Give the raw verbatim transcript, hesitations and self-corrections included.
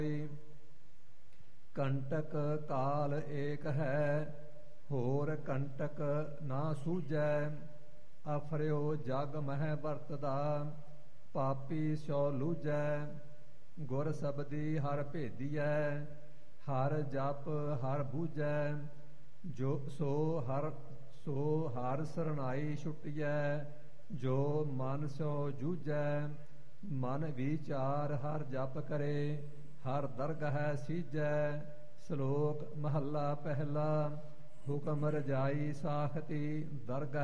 ਕੰਟਕ ਕਾਲ ਏਕ ਹੈ, ਹੋਰ ਕੰਟਕ ਨਾ ਸੂਝੈ। ਅਫਰਿਓ ਜਗ ਮਹਿ ਵਰਤਦਾ, ਪਾਪੀ ਸੋ ਲੂਝੈ। ਗੁਰ ਸਬਦੀ ਹਰ ਭੇਦੀਐ, ਹਰ ਜਪ ਹਰ ਬੂਝੈ। ਜੋ ਸੋ ਹਰ ਸੋ ਹਰ ਸਰਨਾਈ ਛੁਟੀਐ, ਜੋ ਮਨ ਸੋ ਜੂਝੈ। ਮਨ ਵਿਚਾਰ ਹਰ ਜਪ ਕਰੇ, ਹਰ ਦਰਗਹਿ ਸੀਜੈ। ਸ਼ਲੋਕ ਮਹੱਲਾ ਪਹਿਲਾ। ਹੁਕਮ ਰਜਾਈ ਸਾਖਤੀ ਦਰਗਹਿ